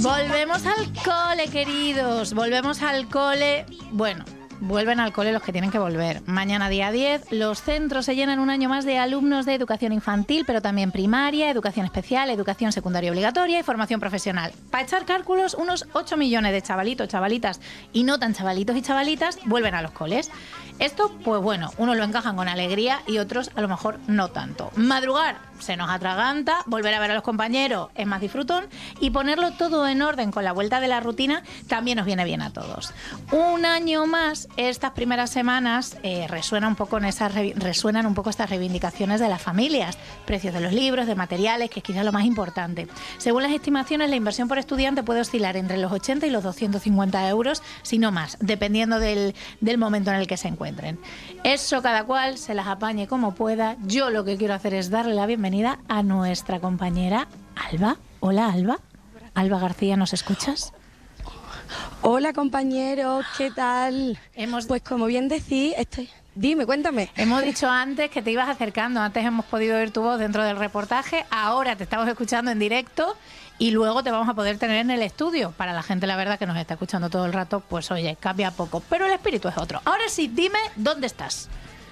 Volvemos al cole, queridos. Volvemos al cole. Bueno, vuelven al cole los que tienen que volver. Mañana día 10, los centros se llenan un año más de alumnos de educación infantil, pero también primaria, educación especial, educación secundaria obligatoria y formación profesional. Para echar cálculos, unos 8 millones de chavalitos, chavalitas y no tan chavalitos y chavalitas vuelven a los coles. Esto, pues bueno, unos lo encajan con alegría y otros a lo mejor no tanto. Madrugar se nos atraganta, volver a ver a los compañeros es más disfrutón y ponerlo todo en orden con la vuelta de la rutina también nos viene bien a todos. Un año más, estas primeras semanas resuenan un poco estas reivindicaciones de las familias, precios de los libros, de materiales, que es quizás lo más importante. Según las estimaciones, la inversión por estudiante puede oscilar entre los 80 y los 250 euros, si no más, dependiendo del momento en el que se encuentren. Eso cada cual se las apañe como pueda. Yo lo que quiero hacer es darle la bienvenida a nuestra compañera Alba. Hola, Alba. Alba García, ¿nos escuchas? Hola, compañeros, ¿qué tal? Pues como bien decís, Dime, cuéntame. Hemos dicho antes que te ibas acercando. Antes hemos podido oír tu voz dentro del reportaje. Ahora te estamos escuchando en directo y luego te vamos a poder tener en el estudio. Para la gente, la verdad, que nos está escuchando todo el rato, pues oye, cambia poco. Pero el espíritu es otro. Ahora sí, dime, ¿dónde estás?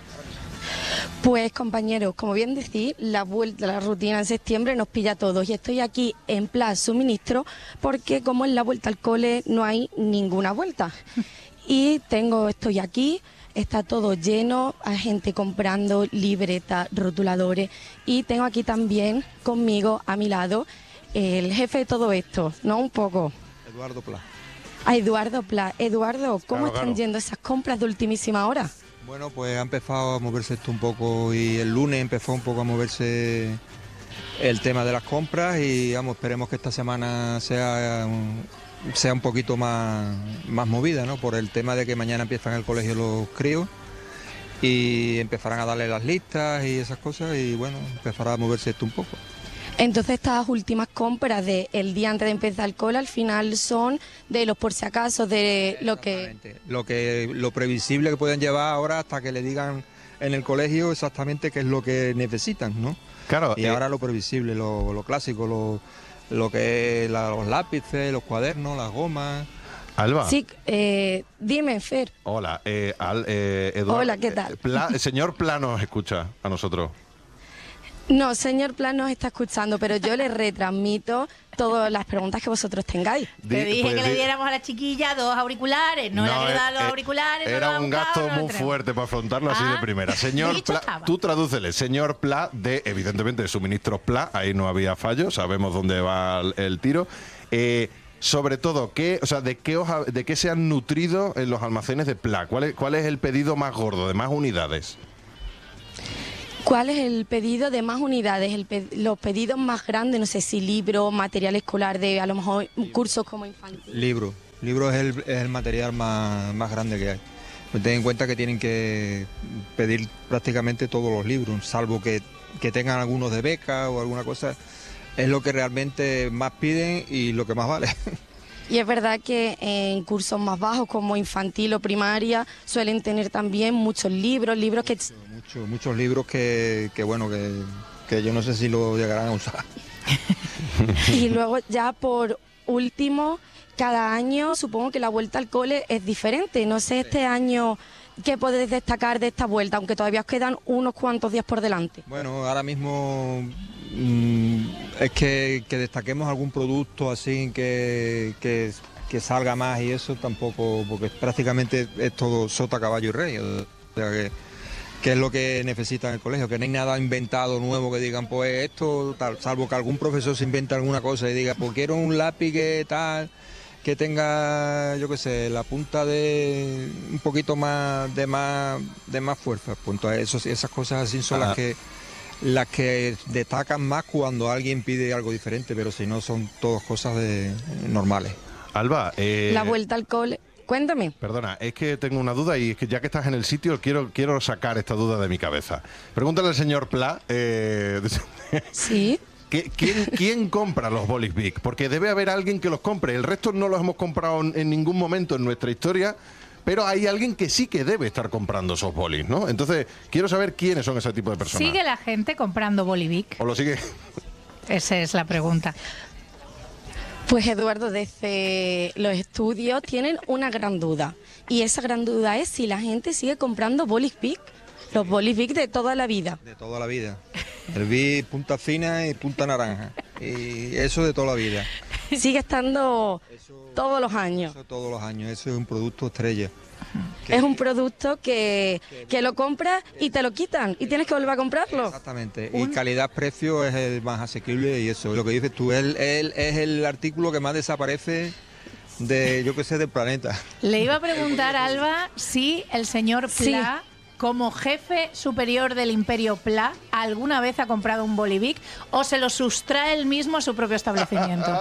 Pues compañeros, como bien decís, la vuelta a la rutina en septiembre nos pilla a todos y estoy aquí en Pla Suministro porque como en la vuelta al cole no hay ninguna vuelta. Y estoy aquí, está todo lleno, hay gente comprando libretas, rotuladores y tengo aquí también conmigo a mi lado el jefe de todo esto, ¿no? Un poco. Eduardo Pla. A Eduardo Pla. Eduardo, ¿cómo están yendo esas compras de ultimísima hora? Bueno, pues ha empezado a moverse esto un poco y el lunes empezó un poco a moverse el tema de las compras y vamos, esperemos que esta semana sea un poquito más movida, ¿no? Por el tema de que mañana empiezan el colegio los críos y empezarán a darle las listas y esas cosas y bueno, empezará a moverse esto un poco. Entonces estas últimas compras del día antes de empezar el cole al final son de los por si acaso, de lo previsible que pueden llevar ahora hasta que le digan en el colegio exactamente qué es lo que necesitan, ¿no? Claro. Y ahora lo previsible, lo clásico, lo que es los lápices, los cuadernos, las gomas. Alba. Sí, dime, Fer. Hola, Eduardo. Hola, ¿qué tal? El señor Pla nos escucha a nosotros. No, señor Plan nos está escuchando, pero yo le retransmito todas las preguntas que vosotros tengáis. Te dije que le diéramos a la chiquilla 2 auriculares, no le has dado los auriculares. Era un gasto muy fuerte para afrontarlo así de primera. Señor Pla, tú tradúcele, señor Pla, evidentemente de suministros Pla, ahí no había fallo, sabemos dónde va el tiro. Sobre todo, ¿de qué se han nutrido en los almacenes de Pla? ¿Cuál es el pedido más gordo, de más unidades? ¿Cuál es el pedido de más unidades? Los pedidos más grandes, no sé si libros, material escolar de a lo mejor cursos como infantil. Libro es el material más grande que hay. Ten en cuenta que tienen que pedir prácticamente todos los libros, salvo que tengan algunos de beca o alguna cosa. Es lo que realmente más piden y lo que más vale. Y es verdad que en cursos más bajos como infantil o primaria suelen tener también muchos libros que... Muchos libros que yo no sé si lo llegarán a usar. Y luego ya por último, cada año supongo que la vuelta al cole es diferente. No sé este año qué podéis destacar de esta vuelta, aunque todavía os quedan unos cuantos días por delante. Bueno, ahora mismo es que destaquemos algún producto así que salga más y eso tampoco, porque prácticamente es todo sota, caballo y rey. O sea que es lo que necesita en el colegio, que no hay nada inventado nuevo que digan, pues esto, tal, salvo que algún profesor se inventa alguna cosa y diga, pues quiero un lápiz que tal, que tenga, yo qué sé, la punta de un poquito más de más fuerza. Pues entonces esas cosas así son las que destacan más cuando alguien pide algo diferente, pero si no son todas cosas normales. Alba, la vuelta al cole... Cuéntame. Perdona, es que tengo una duda y es que ya que estás en el sitio quiero sacar esta duda de mi cabeza. Pregúntale al señor Pla. Sí. ¿Quién compra los bolis Bic? Porque debe haber alguien que los compre. El resto no los hemos comprado en ningún momento en nuestra historia, pero hay alguien que sí que debe estar comprando esos bolis, ¿no? Entonces, quiero saber quiénes son ese tipo de personas. ¿Sigue la gente comprando boli Bic? ¿O lo sigue? Esa es la pregunta. Pues Eduardo, desde los estudios tienen una gran duda. Y esa gran duda es si la gente sigue comprando bolis Bic, los bolis Bic de toda la vida. De toda la vida. El Bic punta fina y punta naranja. Y eso de toda la vida. Sigue estando todos los años. Eso todos los años. Eso es un producto estrella. Es un producto que lo compras y te lo quitan y tienes que volver a comprarlo. Exactamente. Y calidad-precio es el más asequible y eso. Lo que dices tú, es el artículo que más desaparece del planeta. Le iba a preguntar, Alba, si el señor Pla, como jefe superior del Imperio Pla, ¿alguna vez ha comprado un bolivic o se lo sustrae él mismo a su propio establecimiento?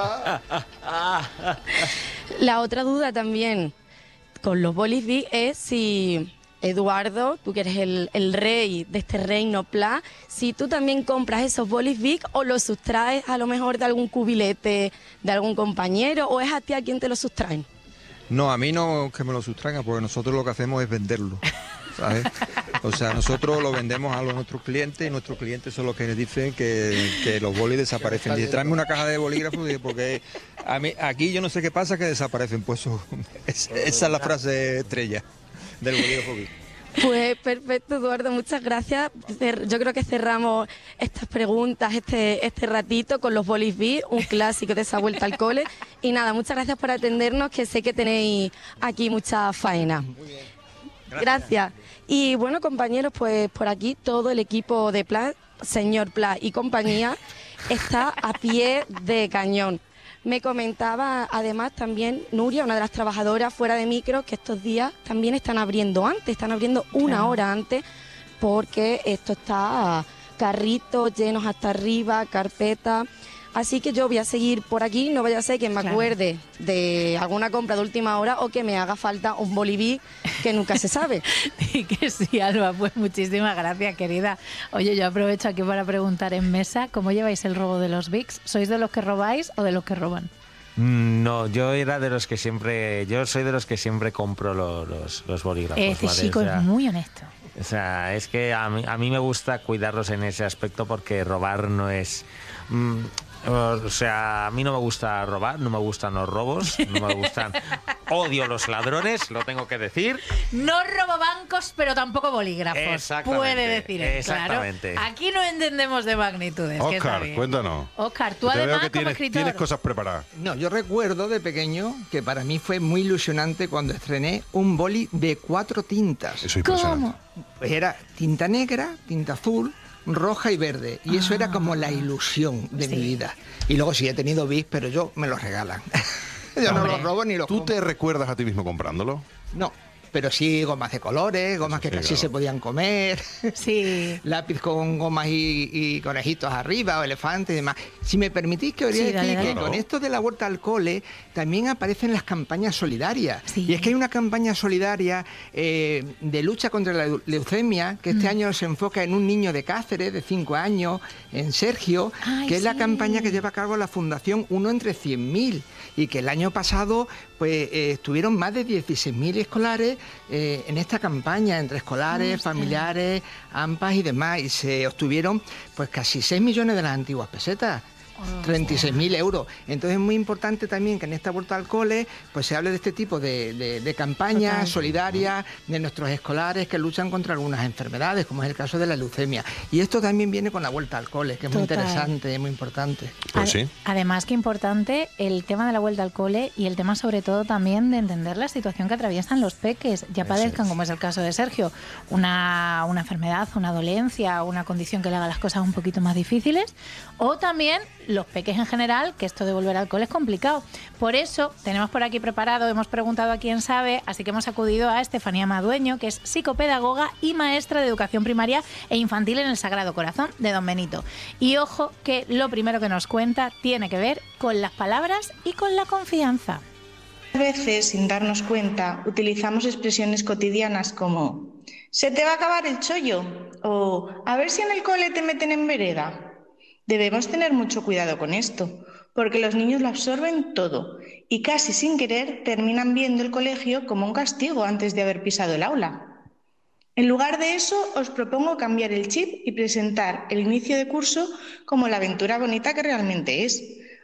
La otra duda también con los bolis Bic es si, Eduardo, tú que eres el rey de este reino Pla, si tú también compras esos bolis Bic o los sustraes a lo mejor de algún cubilete, de algún compañero, o es a ti a quien te lo sustraen. No, a mí no que me lo sustraigan, porque nosotros lo que hacemos es venderlo, ¿sabes? O sea, nosotros lo vendemos a nuestros clientes y nuestros clientes son los que nos dicen que los bolis desaparecen. Dice, tráeme una caja de bolígrafos, porque a mí, aquí yo no sé qué pasa, que desaparecen. Pues esa es la frase estrella del bolígrafo Bic. Pues perfecto, Eduardo, muchas gracias. Yo creo que cerramos estas preguntas, este ratito con los bolis Bic, un clásico de esa vuelta al cole. Y nada, muchas gracias por atendernos, que sé que tenéis aquí mucha faena. Muy bien. Gracias. Y bueno, compañeros, pues por aquí todo el equipo de Pla, señor Pla y compañía, está a pie de cañón. Me comentaba además también Nuria, una de las trabajadoras fuera de micro, que estos días también están abriendo antes, están abriendo una hora antes, porque esto está carritos llenos hasta arriba, carpeta. Así que yo voy a seguir por aquí, no vaya a ser que me acuerde de alguna compra de última hora o que me haga falta un bolivic, que nunca se sabe. Y que sí, Alba, pues muchísimas gracias, querida. Oye, yo aprovecho aquí para preguntar en mesa, ¿cómo lleváis el robo de los Bics? ¿Sois de los que robáis o de los que roban? No, yo soy de los que siempre compro los bolígrafos. Este chico es muy honesto. O sea, es que a mí me gusta cuidarlos en ese aspecto, porque robar no es... O sea, a mí no me gusta robar, no me gustan los robos, no me gustan... Odio los ladrones, lo tengo que decir. No robo bancos, pero tampoco bolígrafos. Exactamente. Puede decir él, Exactamente. Claro. Aquí no entendemos de magnitudes. Óscar, cuéntanos. Óscar, tú Te veo además que como escritor... tienes cosas preparadas. No, yo recuerdo de pequeño que para mí fue muy ilusionante cuando estrené un boli de 4 tintas. Eso es impresionante. ¿Cómo? Pues era tinta negra, tinta azul, roja y verde. Y eso era como la ilusión de mi vida. Y luego sí he tenido Bic, pero yo me los regalan. Yo no los robo ni los ¿Tú compro. te recuerdas a ti mismo comprándolo? No, pero sí gomas de colores, gomas que casi se podían comer. Sí. Lápiz con gomas y conejitos arriba o elefantes y demás. Si me permitís, que os Sí, decir dale, dale. que Claro. con esto de la vuelta al cole también aparecen las campañas solidarias. Sí. Y es que hay una campaña solidaria de lucha contra la leucemia, que este año se enfoca en un niño de Cáceres de 5 años, en Sergio, Ay, que es la sí. campaña que lleva a cabo la Fundación 1 entre 100.000, y que el año pasado pues estuvieron más de 16.000 escolares en esta campaña, entre escolares, familiares, AMPAs y demás, y se obtuvieron pues casi 6 millones de las antiguas pesetas. 36.000 euros. Entonces es muy importante también que en esta vuelta al cole pues se hable de este tipo de campañas Total. solidarias de nuestros escolares que luchan contra algunas enfermedades, como es el caso de la leucemia. Y esto también viene con la vuelta al cole, que es muy Total. interesante, muy importante. Pues sí. Además, que importante el tema de la vuelta al cole y el tema sobre todo también de entender la situación que atraviesan los peques, ya padezcan, como es el caso de Sergio, una enfermedad, una dolencia, una condición que le haga las cosas un poquito más difíciles, o también los peques en general, que esto de volver al cole es complicado. Por eso tenemos por aquí preparado, hemos preguntado a quién sabe, así que hemos acudido a Estefanía Madueño, que es psicopedagoga y maestra de educación primaria e infantil en el Sagrado Corazón de Don Benito. Y ojo que lo primero que nos cuenta tiene que ver con las palabras y con la confianza. A veces, sin darnos cuenta, utilizamos expresiones cotidianas como «se te va a acabar el chollo» o «a ver si en el cole te meten en vereda». Debemos tener mucho cuidado con esto, porque los niños lo absorben todo y casi sin querer terminan viendo el colegio como un castigo antes de haber pisado el aula. En lugar de eso, os propongo cambiar el chip y presentar el inicio de curso como la aventura bonita que realmente es.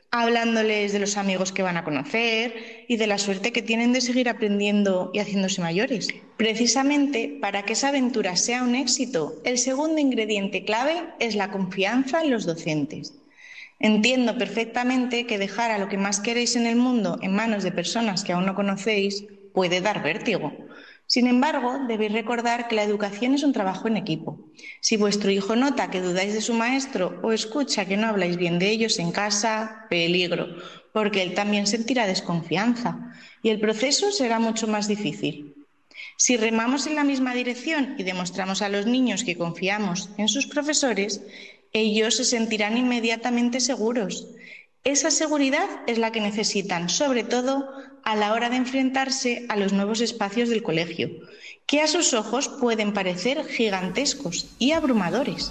hablándoles de los amigos que van a conocer y de la suerte que tienen de seguir aprendiendo y haciéndose mayores. Precisamente para que esa aventura sea un éxito, el segundo ingrediente clave es la confianza en los docentes. Entiendo perfectamente que dejar a lo que más queréis en el mundo en manos de personas que aún no conocéis puede dar vértigo. Sin embargo, debéis recordar que la educación es un trabajo en equipo. Si vuestro hijo nota que dudáis de su maestro o escucha que no habláis bien de ellos en casa, peligro, porque él también sentirá desconfianza y el proceso será mucho más difícil. Si remamos en la misma dirección y demostramos a los niños que confiamos en sus profesores, ellos se sentirán inmediatamente seguros. Esa seguridad es la que necesitan, sobre todo a la hora de enfrentarse a los nuevos espacios del colegio, que a sus ojos pueden parecer gigantescos y abrumadores.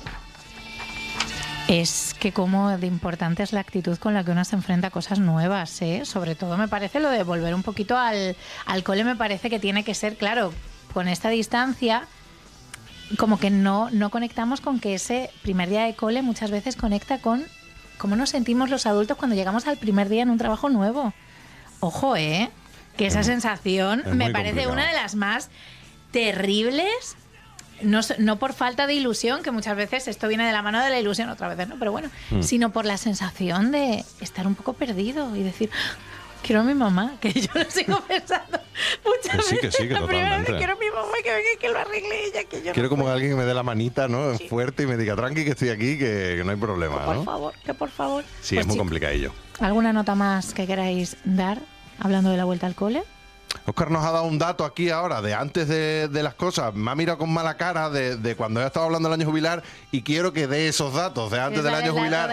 Es que como de importante es la actitud con la que uno se enfrenta a cosas nuevas, ¿eh? Sobre todo me parece lo de volver un poquito al cole, me parece que tiene que ser, claro, con esta distancia, como que no conectamos con que ese primer día de cole muchas veces conecta con cómo nos sentimos los adultos cuando llegamos al primer día en un trabajo nuevo. Ojo, que esa sensación me parece complicado. Una de las más terribles, no por falta de ilusión, que muchas veces esto viene de la mano de la ilusión, otras veces no, pero bueno, sino por la sensación de estar un poco perdido y decir, quiero a mi mamá, que yo lo sigo pensando muchas veces. Que sí, que totalmente. Quiero a mi mamá, que venga y que lo arregle ella, que yo quiero no como puedo. alguien que me dé la manita, ¿no? Sí. Fuerte y me diga, tranqui, que estoy aquí, que no hay problema, ¿no? Por favor. Sí, Pues es muy complicadillo. ¿Alguna nota más que queráis dar hablando de la vuelta al cole? Óscar nos ha dado un dato aquí ahora de antes de las cosas. Me ha mirado con mala cara de cuando he estado hablando del año jubilar y quiero que dé esos datos de antes del año jubilar.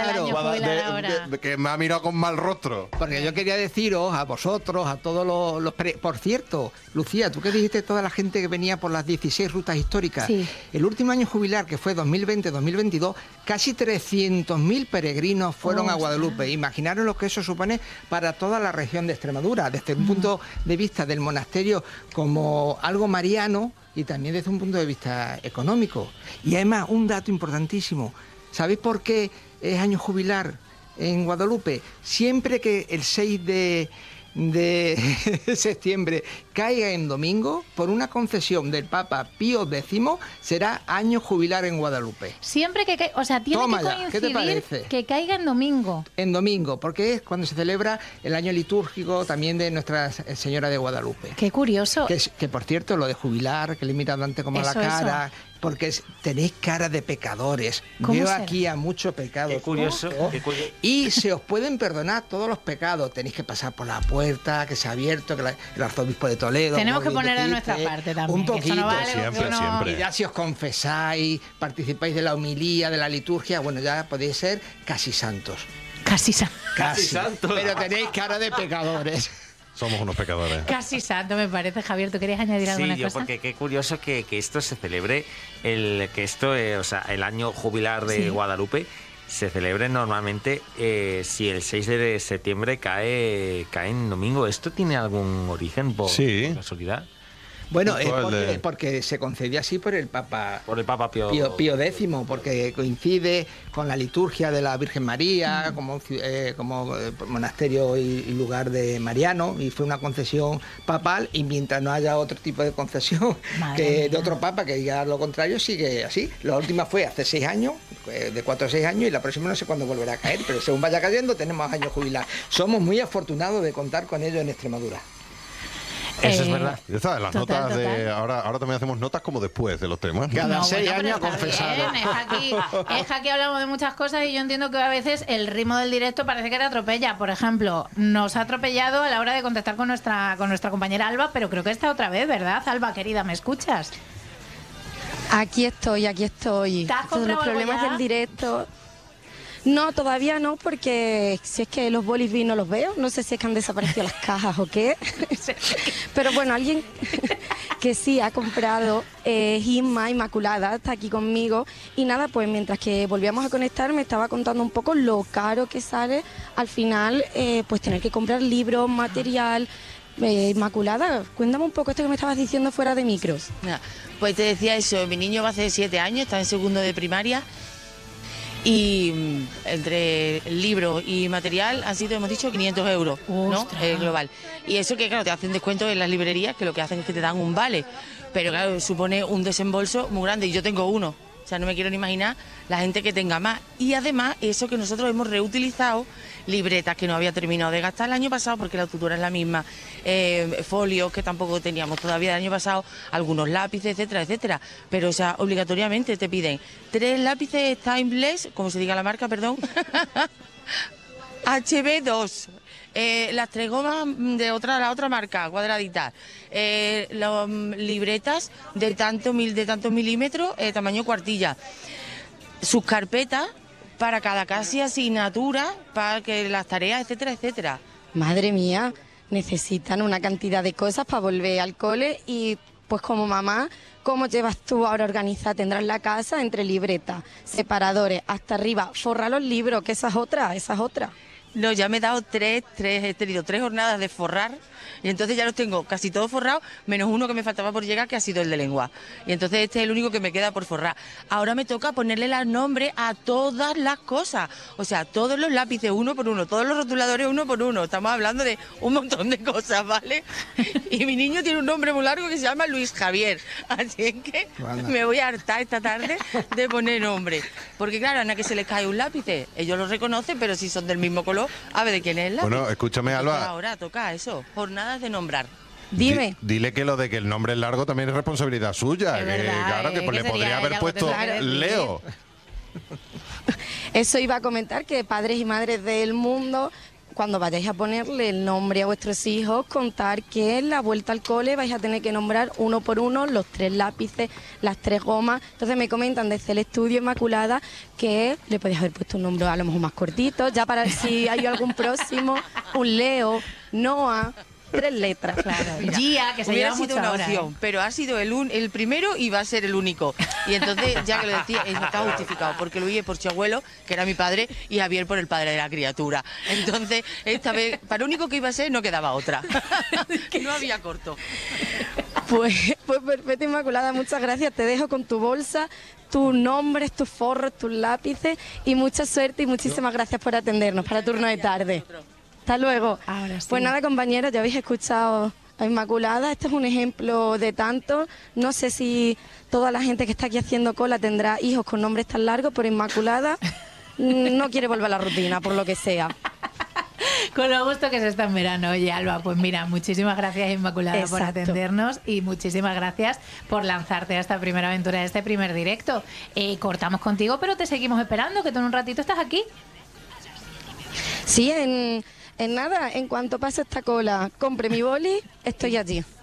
Que me ha mirado con mal rostro. Porque yo quería deciros a vosotros, a todos los... Por cierto, Lucía, tú que dijiste toda la gente que venía por las 16 rutas históricas. Sí. El último año jubilar, que fue 2020-2022, casi 300.000 peregrinos fueron a Guadalupe. Imaginaros lo que eso supone para toda la región de Extremadura, desde un punto de vista del monasterio como algo mariano y también desde un punto de vista económico. Y además, un dato importantísimo. ¿Sabéis por qué es año jubilar en Guadalupe? Siempre que el 6 de septiembre caiga en domingo, por una concesión del Papa Pío X, será año jubilar en Guadalupe. Siempre que o sea, tiene Toma que ya, coincidir ¿qué te parece? Que caiga en domingo. En domingo, porque es cuando se celebra el año litúrgico también de Nuestra Señora de Guadalupe. Qué curioso. Que por cierto, lo de jubilar, que le he mirado antes como a la cara... Porque tenéis cara de pecadores. Veo será? Aquí a muchos pecados. Qué curioso. Y se os pueden perdonar todos los pecados. Tenéis que pasar por la puerta, que se ha abierto, que el arzobispo de Toledo... Tenemos que poner de nuestra parte también. Un poquito. No vale, siempre. Y ya si os confesáis, participáis de la homilía, de la liturgia, bueno, ya podéis ser casi santos. Casi santos. Pero tenéis cara de pecadores. Somos unos pecadores. Casi santo, me parece. Javier, ¿tú querías añadir alguna cosa? Sí, porque qué curioso que esto se celebre, el año jubilar de Guadalupe se celebre normalmente si el 6 de septiembre cae en domingo. ¿Esto tiene algún origen por casualidad? Bueno, es porque se concedió así por el Papa Pío X, porque coincide con la liturgia de la Virgen María, como monasterio y lugar de mariano, y fue una concesión papal, y mientras no haya otro tipo de concesión de otro papa que diga lo contrario, sigue así. La última fue hace 6 años, de 4 a 6 años, y la próxima no sé cuándo volverá a caer, pero según vaya cayendo tenemos años jubilar. Somos muy afortunados de contar con ello en Extremadura. Eso es verdad. Esta, las notas de ahora también hacemos notas como después de los temas. Cada 6 años confesado. Es que aquí hablamos de muchas cosas y yo entiendo que a veces el ritmo del directo parece que te atropella. Por ejemplo, nos ha atropellado a la hora de contactar con nuestra compañera Alba, pero creo que está otra vez, ¿verdad? Alba, querida, ¿me escuchas? Aquí estoy. Todos los problemas del directo. No, todavía no, porque si es que los bolivis no los veo, no sé si es que han desaparecido las cajas o qué. Pero bueno, alguien que sí ha comprado es Inma Inmaculada, está aquí conmigo. Y nada, pues mientras que volvíamos a conectar me estaba contando un poco lo caro que sale al final, pues tener que comprar libros, material. Inmaculada, cuéntame un poco esto que me estabas diciendo fuera de micros. Pues te decía eso, mi niño va a hacer 7 años, está en segundo de primaria. Y entre libro y material han sido, hemos dicho, 500 euros, ¿no? Global. Y eso que, claro, te hacen descuento en las librerías, que lo que hacen es que te dan un vale. Pero claro, supone un desembolso muy grande y yo tengo uno. O sea, no me quiero ni imaginar la gente que tenga más. Y además, eso que nosotros hemos reutilizado, libretas que no había terminado de gastar el año pasado, porque la tutora es la misma, folios que tampoco teníamos todavía el año pasado, algunos lápices, etcétera, etcétera. Pero, o sea, obligatoriamente te piden 3 lápices Timeless, como se diga la marca, perdón, HB2. Las 3 gomas de la otra marca, cuadraditas, las libretas de tantos milímetros, tamaño cuartilla, sus carpetas para cada casi asignatura, para que las tareas, etcétera, etcétera. Madre mía, necesitan una cantidad de cosas para volver al cole y pues como mamá, ¿cómo llevas tú ahora organizada? Tendrás la casa entre libretas, separadores, hasta arriba, forrar los libros, que esa es otra. No, ya me he dado he tenido 3 jornadas de forrar y entonces ya los tengo casi todos forrados, menos uno que me faltaba por llegar, que ha sido el de lengua. Y entonces este es el único que me queda por forrar. Ahora me toca ponerle los nombres a todas las cosas, o sea, todos los lápices uno por uno, todos los rotuladores uno por uno. Estamos hablando de un montón de cosas, ¿vale? Y mi niño tiene un nombre muy largo que se llama Luis Javier, así es que me voy a hartar esta tarde de poner nombre. Porque claro, a nadie que se les cae un lápiz, ellos lo reconocen, pero si son del mismo color, a ver de quién es el lápiz. Bueno, escúchame, Alba. Ahora toca eso, jornadas de nombrar. Dime. Dile que lo de que el nombre es largo también es responsabilidad suya. Es verdad, claro, que le podría haber puesto Leo. Eso iba a comentar, que padres y madres del mundo, cuando vayáis a ponerle el nombre a vuestros hijos, contar que en la vuelta al cole vais a tener que nombrar uno por uno los 3 lápices, las 3 gomas. Entonces me comentan desde el estudio Inmaculada que le podéis haber puesto un nombre a lo mejor más cortito, ya para si hay algún próximo, un Leo, Noah, 3 letras. Claro. Gia, que se hubiera lleva sido mucho una ahora, opción, pero ha sido el primero y va a ser el único. Y entonces, ya que lo decía, está justificado, porque Luis es por su abuelo, que era mi padre, y Javier por el padre de la criatura. Entonces, esta vez, para lo único que iba a ser, no quedaba otra. Que no había corto. Pues perfecto, Inmaculada, muchas gracias. Te dejo con tu bolsa, tus nombres, tus forros, tus lápices y mucha suerte y muchísimas gracias por atendernos para turno de tarde. Hasta luego. Ahora sí. Pues nada, compañeros, ya habéis escuchado a Inmaculada. Este es un ejemplo de tanto. No sé si toda la gente que está aquí haciendo cola tendrá hijos con nombres tan largos, pero Inmaculada no quiere volver a la rutina, por lo que sea. Con lo gusto que se está en verano. Oye, Alba, pues mira, muchísimas gracias, Inmaculada, Exacto. por atendernos y muchísimas gracias por lanzarte a esta primera aventura, a este primer directo. Cortamos contigo, pero te seguimos esperando, que tú en un ratito estás aquí. Sí, en nada, en cuanto pase esta cola, compre mi boli, estoy allí.